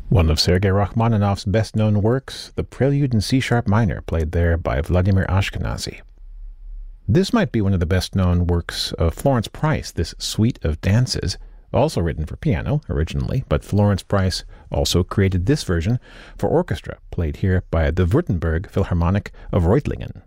One of Sergei Rachmaninoff's best-known works, the Prelude in C-sharp minor, played there by Vladimir Ashkenazy. This might be one of the best-known works of Florence Price, this suite of dances, also written for piano originally, but Florence Price also created this version for orchestra, played here by the Württemberg Philharmonic of Reutlingen.